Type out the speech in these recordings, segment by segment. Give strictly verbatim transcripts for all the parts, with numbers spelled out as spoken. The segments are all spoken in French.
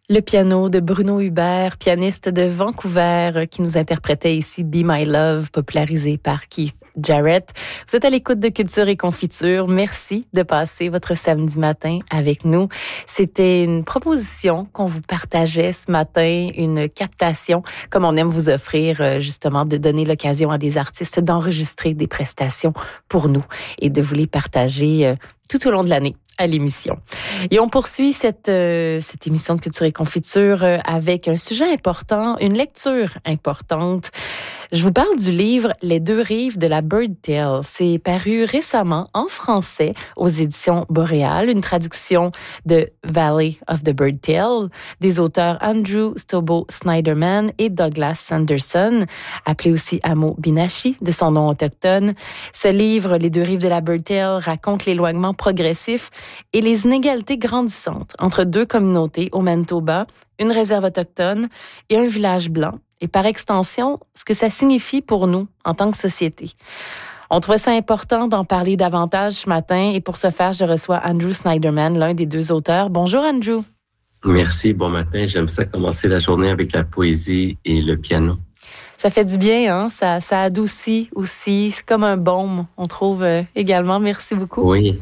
Le piano de Bruno Hubert, pianiste de Vancouver, qui nous interprétait ici Be My Love, popularisé par Keith Jarrett. Vous êtes à l'écoute de Culture et Confiture. Merci de passer votre samedi matin avec nous. C'était une proposition qu'on vous partageait ce matin, une captation, comme on aime vous offrir, justement, de donner l'occasion à des artistes d'enregistrer des prestations pour nous et de vous les partager tout au long de l'année à l'émission. Et on poursuit cette, euh, cette émission de Culture et Confiture euh, avec un sujet important, une lecture importante. Je vous parle du livre « Les deux rives de la Bird Tale ». C'est paru récemment en français aux éditions Boréal, une traduction de « Valley of the Bird Tale » des auteurs Andrew Stobo Snyderman et Douglas Sanderson, appelé aussi Amo Binashi de son nom autochtone. Ce livre, « Les deux rives de la Bird Tale », raconte l'éloignement progressif et les inégalités grandissantes entre deux communautés au Manitoba, une réserve autochtone et un village blanc, et par extension, ce que ça signifie pour nous en tant que société. On trouvait ça important d'en parler davantage ce matin, et pour ce faire, je reçois Andrew Snyderman, l'un des deux auteurs. Bonjour Andrew. Merci, bon matin. J'aime ça commencer la journée avec la poésie et le piano. Ça fait du bien, hein? Ça, ça adoucit aussi. C'est comme un baume, on trouve euh, également. Merci beaucoup. Oui.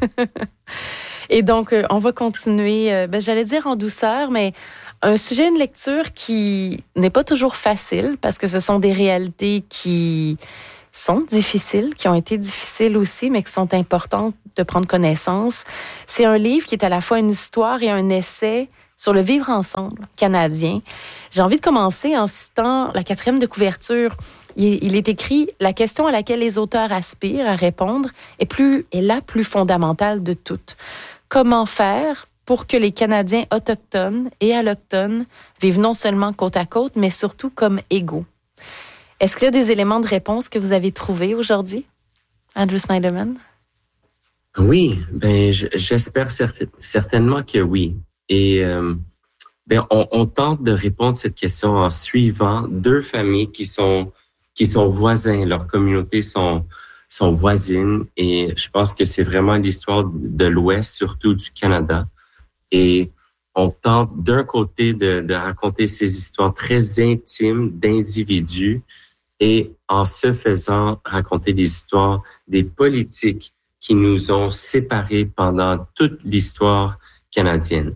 Et donc, euh, on va continuer, euh, ben, j'allais dire en douceur, mais un sujet, une lecture qui n'est pas toujours facile parce que ce sont des réalités qui sont difficiles, qui ont été difficiles aussi, mais qui sont importantes de prendre connaissance. C'est un livre qui est à la fois une histoire et un essai sur le vivre ensemble canadien. J'ai envie de commencer en citant la quatrième de couverture. Il, il est écrit « La question à laquelle les auteurs aspirent à répondre est, plus, est la plus fondamentale de toutes. Comment faire pour que les Canadiens autochtones et allochtones vivent non seulement côte à côte, mais surtout comme égaux. » Est-ce qu'il y a des éléments de réponse que vous avez trouvés aujourd'hui, Andrew Snyderman? Oui, ben j'espère certain, certainement que oui. Et euh, ben on, on tente de répondre à cette question en suivant deux familles qui sont qui sont voisins. Leurs communautés sont sont voisines, et je pense que c'est vraiment l'histoire de l'Ouest, surtout du Canada. Et on tente d'un côté de, de raconter ces histoires très intimes d'individus, et en se faisant raconter des histoires des politiques qui nous ont séparés pendant toute l'histoire canadienne.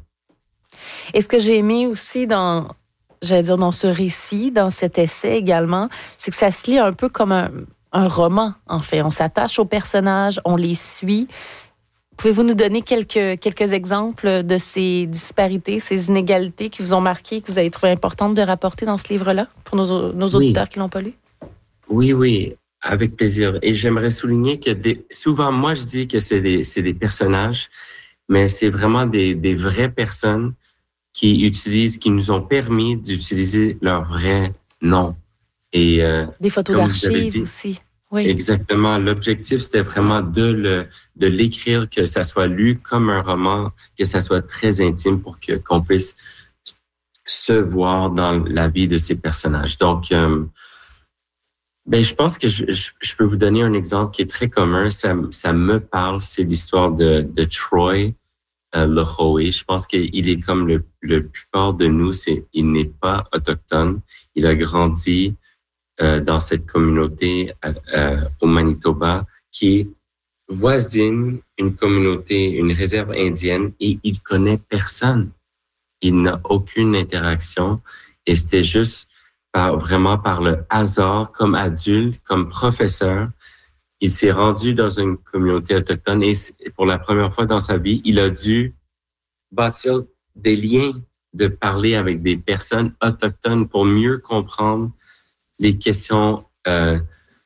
Et ce que j'ai aimé aussi dans, j'allais dire dans ce récit, dans cet essai également, c'est que ça se lit un peu comme un, un roman, en fait. On s'attache aux personnages, on les suit. Pouvez-vous nous donner quelques, quelques exemples de ces disparités, ces inégalités qui vous ont marqué, que vous avez trouvé importantes de rapporter dans ce livre-là, pour nos, nos auditeurs oui. qui ne l'ont pas lu? Oui, oui, avec plaisir. Et j'aimerais souligner que des, souvent, moi, je dis que c'est des, c'est des personnages, mais c'est vraiment des, des vraies personnes qui utilisent, qui nous ont permis d'utiliser leur vrai nom. Et, euh, des photos d'archives dit, aussi. Oui. Exactement. L'objectif, c'était vraiment de le, de l'écrire, que ça soit lu comme un roman, que ça soit très intime pour que, qu'on puisse se voir dans la vie de ces personnages. Donc, euh, ben, je pense que je, je, je peux vous donner un exemple qui est très commun. Ça, ça me parle. C'est l'histoire de, de Troy euh, Lohoe. Je pense qu'il est comme le, le plupart de nous. C'est, il n'est pas autochtone. Il a grandi Euh, dans cette communauté euh, au Manitoba qui est voisine, une communauté, une réserve indienne, et il connaît personne. Il n'a aucune interaction, et c'était juste par, vraiment par le hasard, comme adulte, comme professeur, il s'est rendu dans une communauté autochtone, et pour la première fois dans sa vie, il a dû bâtir des liens, de parler avec des personnes autochtones pour mieux comprendre les questions euh,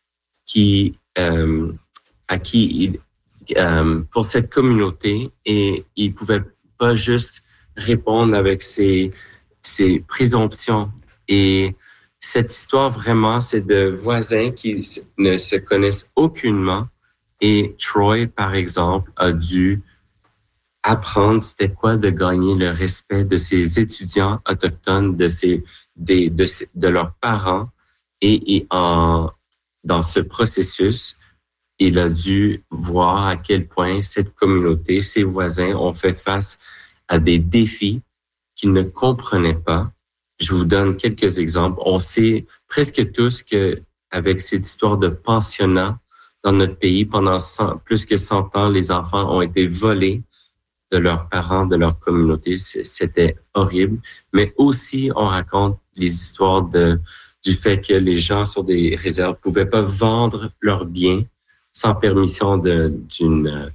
qui euh, à qui il euh, pour cette communauté, et il pouvait pas juste répondre avec ses ses présomptions. Et cette histoire vraiment, c'est de voisins qui ne se connaissent aucunement, et Troy par exemple a dû apprendre c'était quoi de gagner le respect de ses étudiants autochtones, de ses des de de leurs parents. Et, et en, dans ce processus, il a dû voir à quel point cette communauté, ses voisins ont fait face à des défis qu'ils ne comprenaient pas. Je vous donne quelques exemples. On sait presque tous que avec cette histoire de pensionnat dans notre pays, pendant cent, plus que cent ans, les enfants ont été volés de leurs parents, de leur communauté. C'était horrible. Mais aussi, on raconte les histoires de du fait que les gens sur des réserves pouvaient pas vendre leurs biens sans permission de, d'une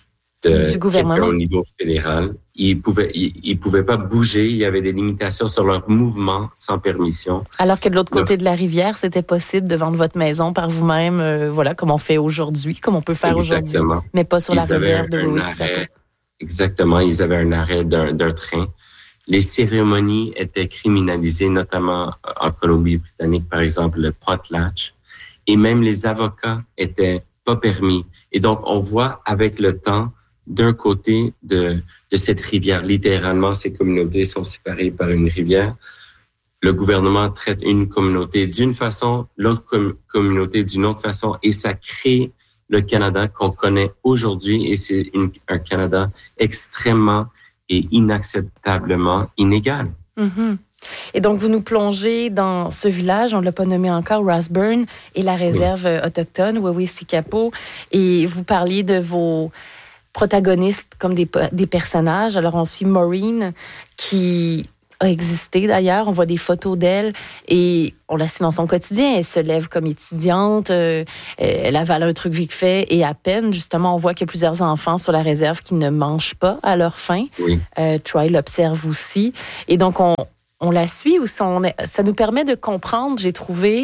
de du gouvernement au niveau fédéral. Ils pouvaient, ils, ils pouvaient pas bouger. Il y avait des limitations sur leur mouvement sans permission. Alors que de l'autre côté Leur... de la rivière, c'était possible de vendre votre maison par vous-même, euh, voilà, comme on fait aujourd'hui, comme on peut faire Exactement. aujourd'hui, mais pas sur ils la réserve de un arrêt, Exactement. Ils avaient un arrêt d'un, d'un train. Les cérémonies étaient criminalisées, notamment en Colombie-Britannique, par exemple, le potlatch. Et même les avocats étaient pas permis. Et donc, on voit avec le temps, d'un côté de, de cette rivière, littéralement, ces communautés sont séparées par une rivière. Le gouvernement traite une communauté d'une façon, l'autre com- communauté d'une autre façon, et ça crée le Canada qu'on connaît aujourd'hui. Et c'est une, un Canada extrêmement et inacceptablement inégal. Mm-hmm. Et donc, vous nous plongez dans ce village, on ne l'a pas nommé encore, Rossburn, et la réserve oui. autochtone, Wew'sicapo, et vous parliez de vos protagonistes comme des, des personnages. Alors, on suit Maureen, qui a existé d'ailleurs, on voit des photos d'elle, et on la suit dans son quotidien. Elle se lève comme étudiante, euh, elle avale un truc vite fait, et à peine, justement, on voit qu'il y a plusieurs enfants sur la réserve qui ne mangent pas à leur faim. Oui. Euh, Troy l'observe aussi. Et donc, on On la suit ou ça, on est, ça nous permet de comprendre, j'ai trouvé,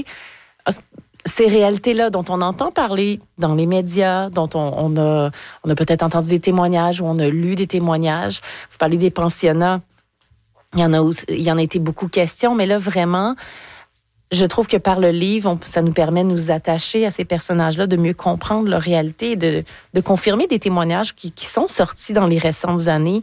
ces réalités-là dont on entend parler dans les médias, dont on, on a, on a peut-être entendu des témoignages ou on a lu des témoignages. Vous parlez des pensionnats, il y en a, aussi, il y en a été beaucoup question, mais là, vraiment, je trouve que par le livre, on, ça nous permet de nous attacher à ces personnages-là, de mieux comprendre leur réalité, de, de confirmer des témoignages qui, qui sont sortis dans les récentes années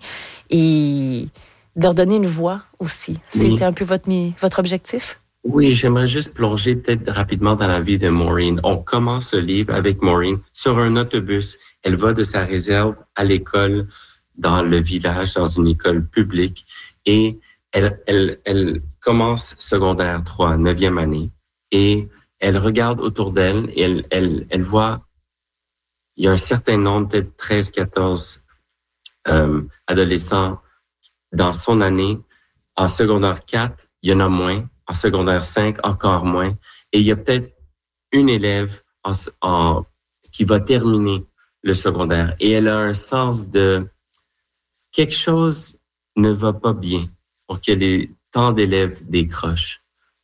et de leur donner une voix aussi. C'était oui. un peu votre, votre objectif? Oui, j'aimerais juste plonger peut-être rapidement dans la vie de Maureen. On commence le livre avec Maureen sur un autobus. Elle va de sa réserve à l'école dans le village, dans une école publique, et elle, elle, elle commence secondaire trois, neuvième année, et elle regarde autour d'elle et elle, elle, elle voit, il y a un certain nombre, peut-être treize, quatorze euh, adolescents dans son année. En secondaire quatre, il y en a moins. En secondaire cinq, encore moins. Et il y a peut-être une élève en, en, qui va terminer le secondaire. Et elle a un sens de quelque chose ne va pas bien pour que les tant d'élèves décrochent.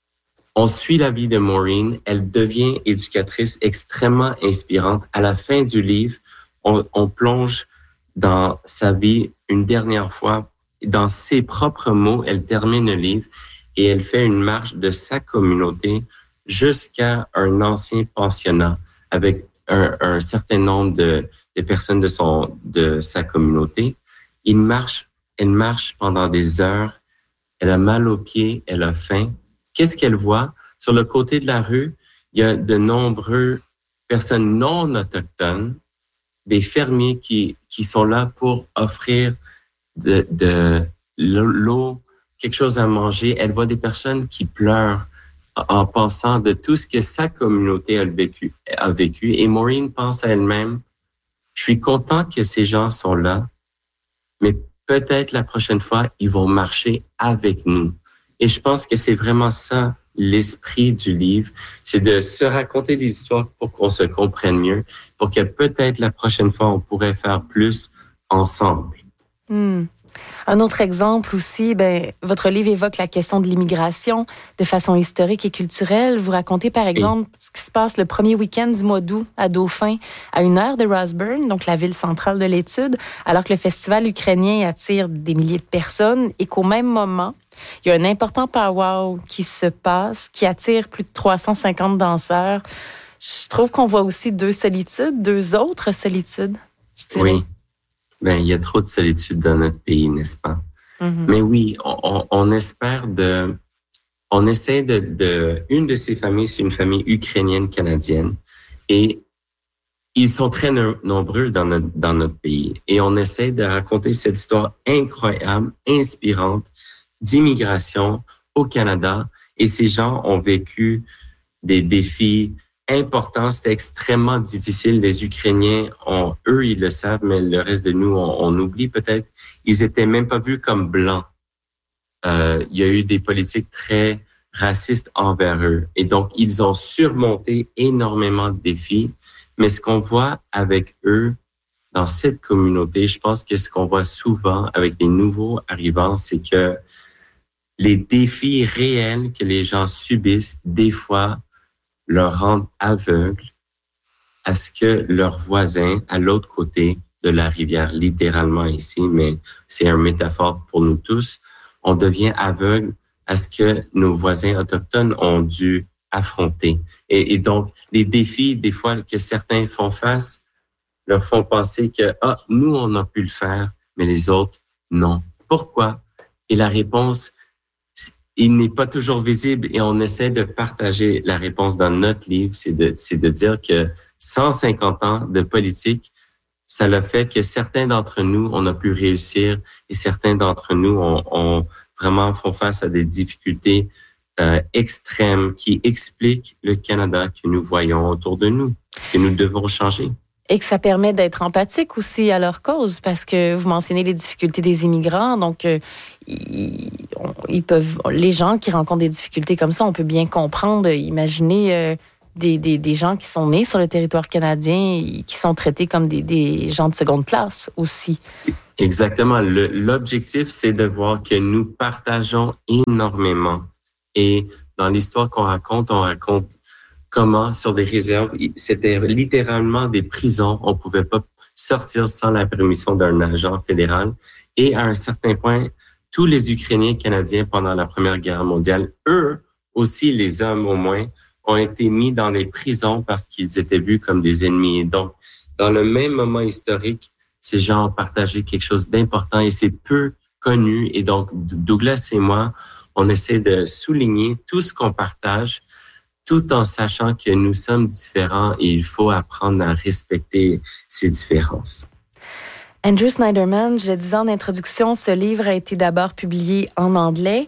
On suit la vie de Maureen. Elle devient éducatrice extrêmement inspirante. À la fin du livre, on, on plonge dans sa vie une dernière fois. Dans ses propres mots, elle termine le livre et elle fait une marche de sa communauté jusqu'à un ancien pensionnat avec un, un certain nombre de, de personnes de son de sa communauté. Il marche, elle marche pendant des heures. Elle a mal aux pieds, elle a faim. Qu'est-ce qu'elle voit? Sur le côté de la rue, il y a de nombreuses personnes non autochtones, des fermiers qui qui sont là pour offrir de, de l'eau, quelque chose à manger. Elle voit des personnes qui pleurent en pensant de tout ce que sa communauté a vécu. A vécu. Et Maureen pense à elle-même, je suis content que ces gens sont là, mais peut-être la prochaine fois, ils vont marcher avec nous. Et je pense que c'est vraiment ça, l'esprit du livre, c'est de se raconter des histoires pour qu'on se comprenne mieux, pour que peut-être la prochaine fois, on pourrait faire plus ensemble. Hmm. Un autre exemple aussi, ben, votre livre évoque la question de l'immigration de façon historique et culturelle. Vous racontez par exemple oui. ce qui se passe le premier week-end du mois d'août à Dauphin, à une heure de Rossburn, donc la ville centrale de l'étude, alors que le festival ukrainien attire des milliers de personnes et qu'au même moment, il y a un important powwow qui se passe, qui attire plus de trois cent cinquante danseurs. Je trouve qu'on voit aussi deux solitudes, deux autres solitudes, je dirais. Oui. Ben, il y a trop de solitude dans notre pays, n'est-ce pas? Mm-hmm. Mais oui, on, on espère de, on essaie de, de, une de ces familles, c'est une famille ukrainienne-canadienne et ils sont très no- nombreux dans notre, dans notre pays et on essaie de raconter cette histoire incroyable, inspirante d'immigration au Canada et ces gens ont vécu des défis importants. C'était extrêmement difficile. Les Ukrainiens, ont, eux, ils le savent, mais le reste de nous, on, on oublie peut-être. Ils étaient même pas vus comme blancs. Euh, il y a eu des politiques très racistes envers eux. Et donc, ils ont surmonté énormément de défis. Mais ce qu'on voit avec eux dans cette communauté, je pense que ce qu'on voit souvent avec les nouveaux arrivants, c'est que les défis réels que les gens subissent, des fois, leur rendent aveugles à ce que leurs voisins, à l'autre côté de la rivière, littéralement ici, mais c'est une métaphore pour nous tous, on devient aveugle à ce que nos voisins autochtones ont dû affronter. Et, et donc, les défis, des fois, que certains font face, leur font penser que, ah, nous, on a pu le faire, mais les autres, non. Pourquoi? Et la réponse, il n'est pas toujours visible et on essaie de partager la réponse dans notre livre, c'est de, c'est de dire que cent cinquante ans de politique, ça l'a fait que certains d'entre nous, on a pu réussir et certains d'entre nous, on, on vraiment font face à des difficultés euh, extrêmes qui expliquent le Canada que nous voyons autour de nous, que nous devons changer. Et que ça permet d'être empathique aussi à leur cause, parce que vous mentionnez les difficultés des immigrants, donc euh, ils, ils peuvent, les gens qui rencontrent des difficultés comme ça, on peut bien comprendre, imaginer euh, des, des, des gens qui sont nés sur le territoire canadien et qui sont traités comme des, des gens de seconde classe aussi. Exactement. Le, l'objectif, c'est de voir que nous partageons énormément. Et dans l'histoire qu'on raconte, on raconte comment, sur des réserves, c'était littéralement des prisons. On pouvait pas sortir sans la permission d'un agent fédéral. Et à un certain point, tous les Ukrainiens canadiens pendant la Première Guerre mondiale, eux aussi, les hommes au moins, ont été mis dans des prisons parce qu'ils étaient vus comme des ennemis. Et donc, dans le même moment historique, ces gens ont partagé quelque chose d'important et c'est peu connu. Et donc, Douglas et moi, on essaie de souligner tout ce qu'on partage, tout en sachant que nous sommes différents et il faut apprendre à respecter ces différences. Andrew Snyderman, je le disais en introduction, ce livre a été d'abord publié en anglais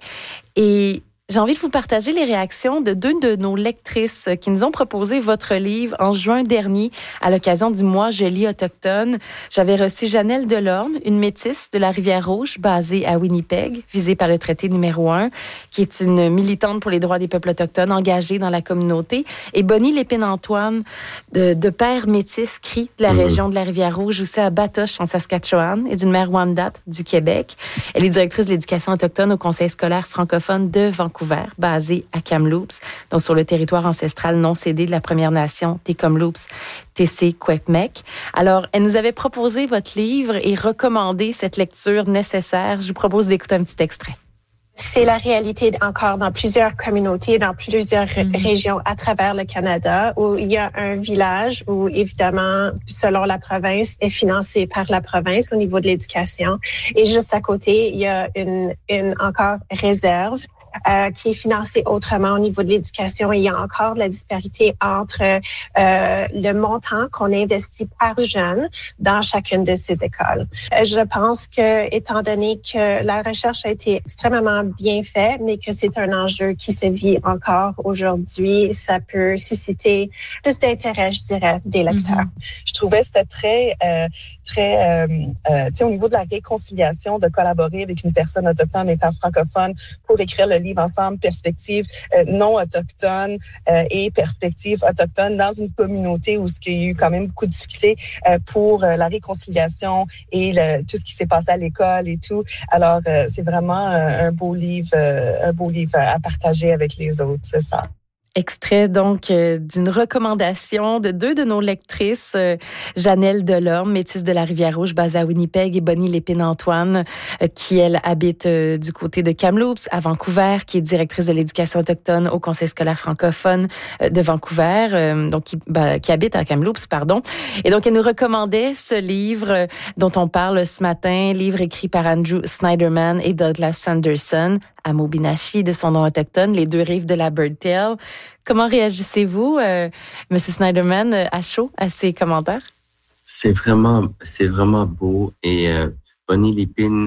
et j'ai envie de vous partager les réactions de deux de nos lectrices qui nous ont proposé votre livre en juin dernier à l'occasion du mois Je lis autochtone. J'avais reçu Janelle Delorme, une métisse de la Rivière-Rouge basée à Winnipeg, visée par le traité numéro un, qui est une militante pour les droits des peuples autochtones engagée dans la communauté, et Bonnie Lépine-Antoine, de, de père métis cri de la mmh. région de la Rivière-Rouge, aussi à Batoche en Saskatchewan, et d'une mère Wendat du Québec. Elle est directrice de l'éducation autochtone au Conseil scolaire francophone de Vancouver, basé à Kamloops, donc sur le territoire ancestral non cédé de la Première Nation des Kamloops, Tessé-Kwekmek. Alors, elle nous avait proposé votre livre et recommandé cette lecture nécessaire. Je vous propose d'écouter un petit extrait. C'est la réalité encore dans plusieurs communautés, dans plusieurs mm-hmm. régions à travers le Canada, où il y a un village où, évidemment, selon la province, est financé par la province au niveau de l'éducation. Et juste à côté, il y a une, une encore réserve euh, qui est financée autrement au niveau de l'éducation. Et il y a encore de la disparité entre euh, le montant qu'on investit par jeune dans chacune de ces écoles. Je pense que, étant donné que la recherche a été extrêmement bien fait, mais que c'est un enjeu qui se vit encore aujourd'hui, ça peut susciter plus d'intérêt, je dirais, des lecteurs. Mm-hmm. Je trouvais que c'était très, euh, très, euh, euh, tu sais, au niveau de la réconciliation, de collaborer avec une personne autochtone étant francophone pour écrire le livre ensemble, perspective euh, non autochtone euh, et perspective autochtone dans une communauté où il y a eu quand même beaucoup de difficultés euh, pour euh, la réconciliation et le, tout ce qui s'est passé à l'école et tout. Alors, euh, c'est vraiment euh, un beau livre, euh, un beau livre à partager avec les autres, c'est ça. Extrait donc euh, d'une recommandation de deux de nos lectrices, euh, Janelle Delorme, métisse de la Rivière-Rouge, basée à Winnipeg, et Bonnie Lépine-Antoine, euh, qui, elle, habite euh, du côté de Kamloops, à Vancouver, qui est directrice de l'éducation autochtone au Conseil scolaire francophone euh, de Vancouver, euh, donc qui, bah, qui habite à Kamloops, pardon. Et donc, elle nous recommandait ce livre euh, dont on parle ce matin, livre écrit par Andrew Snyderman et Douglas Sanderson, Amoebinashi de son nom autochtone, les deux rives de la Birdtail. Comment réagissez-vous, euh, M. Snyderman, à chaud à ces commentaires? C'est vraiment, c'est vraiment beau. Et euh, Bonnie Lépine,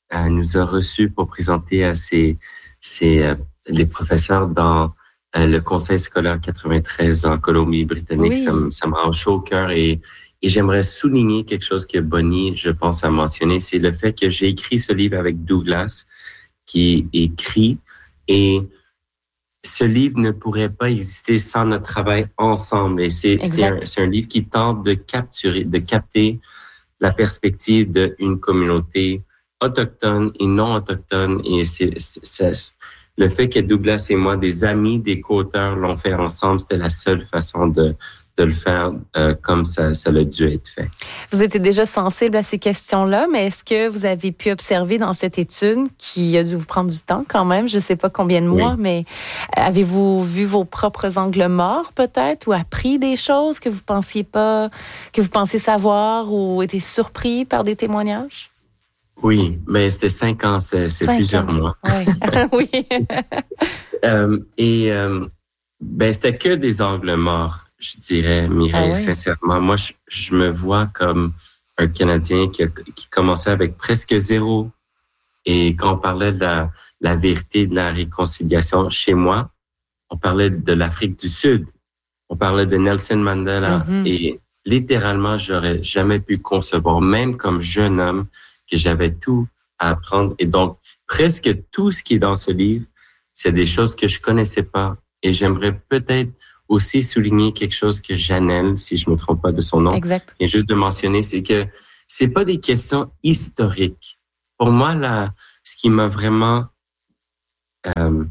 euh, nous a reçus pour présenter à ses, ses euh, les professeurs dans euh, le Conseil scolaire quatre-vingt-treize en Colombie-Britannique. Oui. Ça, me, ça me rend chaud au cœur et, et j'aimerais souligner quelque chose que Bonnie, je pense, a mentionné, c'est le fait que j'ai écrit ce livre avec Douglas, qui est écrit, et ce livre ne pourrait pas exister sans notre travail ensemble. Et c'est, c'est, un, c'est un livre qui tente de capturer, de capter la perspective d'une communauté autochtone et non autochtone. Et c'est, c'est, c'est, le fait que Douglas et moi, des amis, des co-auteurs, l'ont fait ensemble, c'était la seule façon de, de le faire euh, comme ça, ça a dû être fait. Vous étiez déjà sensible à ces questions-là, mais est-ce que vous avez pu observer dans cette étude, qui a dû vous prendre du temps quand même, je ne sais pas combien de mois, oui. mais avez-vous vu vos propres angles morts peut-être, ou appris des choses que vous pensiez pas, que vous pensiez savoir, ou été surpris par des témoignages? Oui, mais c'était cinq ans, c'est, c'est cinq plusieurs ans. Mois. Oui. oui. euh, et euh, ben c'était que des angles morts, je dirais, Mireille, ah oui. sincèrement. Moi, je, je me vois comme un Canadien qui, a, qui commençait avec presque zéro. Et quand on parlait de la, la vérité, de la réconciliation chez moi, on parlait de l'Afrique du Sud, on parlait de Nelson Mandela. Mm-hmm. Et littéralement, j'aurais jamais pu concevoir, même comme jeune homme, que j'avais tout à apprendre. Et donc, presque tout ce qui est dans ce livre, c'est des choses que je connaissais pas. Et j'aimerais peut-être aussi souligner quelque chose que Janelle, si je me trompe pas de son nom, exact. Et juste de mentionner, c'est que c'est pas des questions historiques. Pour moi, là, ce qui m'a vraiment, euh,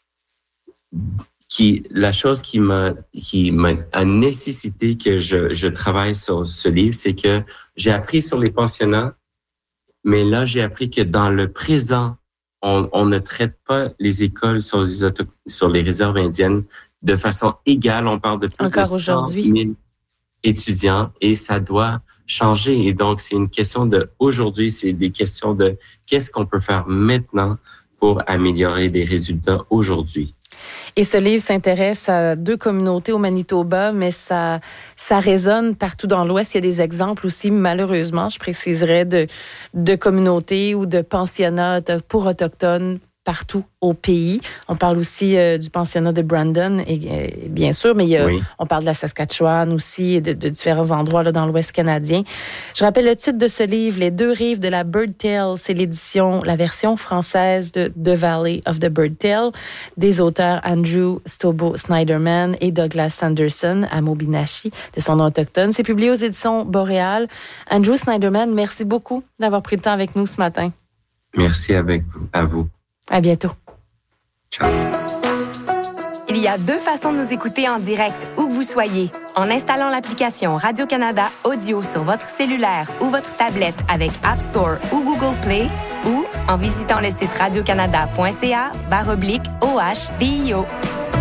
qui, la chose qui m'a, qui m'a a nécessité que je, je travaille sur ce livre, c'est que j'ai appris sur les pensionnats. Mais là, j'ai appris que dans le présent, on, on ne traite pas les écoles sur les, auto, sur les réserves indiennes de façon égale. On parle de plus Encore de cent mille étudiants et ça doit changer. Et donc, c'est une question de aujourd'hui, c'est des questions de qu'est-ce qu'on peut faire maintenant pour améliorer les résultats aujourd'hui. Et ce livre s'intéresse à deux communautés au Manitoba, mais ça, ça résonne partout dans l'Ouest. Il y a des exemples aussi, malheureusement, je préciserais, de, de communautés ou de pensionnats pour Autochtones partout au pays. On parle aussi euh, du pensionnat de Brandon, et, et, bien sûr, mais il y a, oui. on parle de la Saskatchewan aussi, et de, de différents endroits là, dans l'Ouest canadien. Je rappelle le titre de ce livre, Les deux rives de la Bird Tale. C'est l'édition, la version française de The Valley of the Bird Tale, des auteurs Andrew Stobo Snyderman et Douglas Sanderson à Mobinashi, de son nom autochtone. C'est publié aux éditions Boréal. Andrew Snyderman, merci beaucoup d'avoir pris le temps avec nous ce matin. Merci avec vous, à vous. À bientôt. Ciao. Il y a deux façons de nous écouter en direct, où que vous soyez. En installant l'application Radio-Canada Audio sur votre cellulaire ou votre tablette avec App Store ou Google Play, ou en visitant le site radiocanada point c a barre oblique O H D I O.